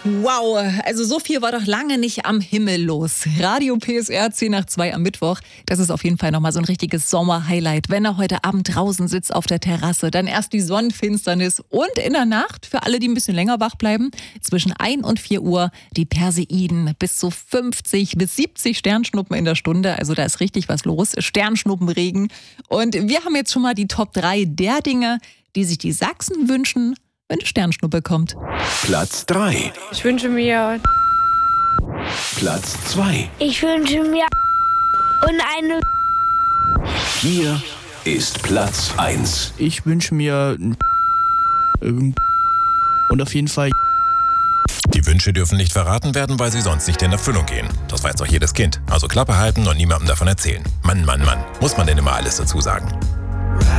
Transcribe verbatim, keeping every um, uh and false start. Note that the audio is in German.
Wow, also so viel war doch lange nicht am Himmel los. Radio P S R zehn nach zwei am Mittwoch. Das ist auf jeden Fall nochmal so ein richtiges Sommer-Highlight. Wenn er heute Abend draußen sitzt auf der Terrasse, dann erst die Sonnenfinsternis und in der Nacht, für alle, die ein bisschen länger wach bleiben, zwischen ein und vier Uhr die Perseiden. Bis zu fünfzig bis siebzig Sternschnuppen in der Stunde. Also da ist richtig was los. Sternschnuppenregen. Und wir haben jetzt schon mal die Top drei der Dinge, die sich die Sachsen wünschen, wenn eine Sternschnuppe kommt. Platz drei. Ich wünsche mir Platz zwei. Ich wünsche mir und eine. Hier ist Platz eins. Ich wünsche mir und auf jeden Fall. Die Wünsche dürfen nicht verraten werden, weil sie sonst nicht in Erfüllung gehen. Das weiß doch jedes Kind. Also Klappe halten und niemandem davon erzählen. Mann, Mann, Mann. Muss man denn immer alles dazu sagen?